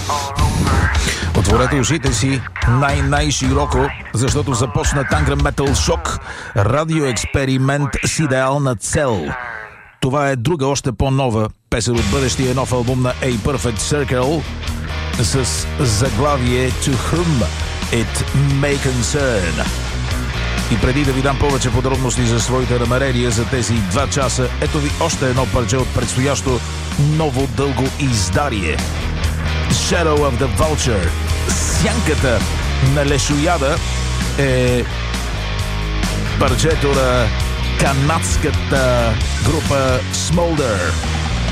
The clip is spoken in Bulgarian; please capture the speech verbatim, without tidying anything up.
Отворете ушите си най-най-широко, защото започна Tangram Metal Shock, радиоексперимент с идеална цел. Това е друга, още по-нова песен от бъдещия нов албум на A Perfect Circle с заглавие To Whom It May Concern. И преди да ви дам повече подробности за своите намерения за тези два часа, ето ви още едно парче от предстоящо ново дълго издарие. Shadow of the Vulture, сянката на лешояда, е парчето на канадската група Smolder.